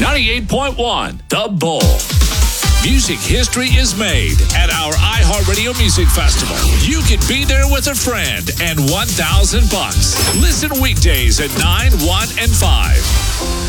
98.1 The Bull. Music history is made at our iHeartRadio Music Festival. You can be there with a friend and $1,000. Listen weekdays at 9, 1, and 5.